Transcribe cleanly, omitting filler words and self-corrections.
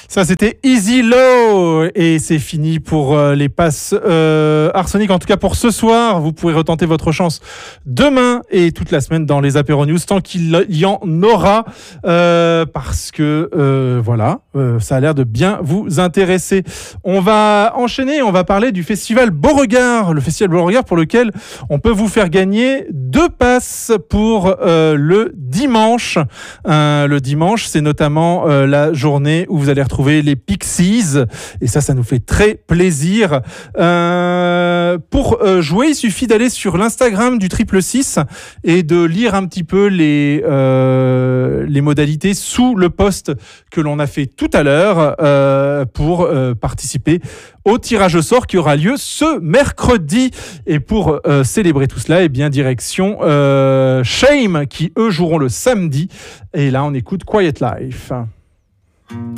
Ça, c'était Easy Low et c'est fini pour les passes Arsenic. En tout cas, pour ce soir, vous pourrez retenter votre chance demain et toute la semaine dans les Apéro News tant qu'il y en aura parce que voilà, ça a l'air de bien vous intéresser. On va enchaîner, on va parler du festival Beauregard, le festival Beauregard pour lequel on peut vous faire gagner 2 passes pour le dimanche. Le dimanche, c'est notamment la journée où vous allez retrouver les Pixies et ça nous fait très plaisir. Pour jouer, il suffit d'aller sur l'Instagram du 666 et de lire un petit peu les modalités sous le post que l'on a fait tout à l'heure pour participer au tirage au sort qui aura lieu ce mercredi. Et pour célébrer tout cela, eh bien direction Shame qui eux joueront le samedi. Et là, on écoute Quiet Life.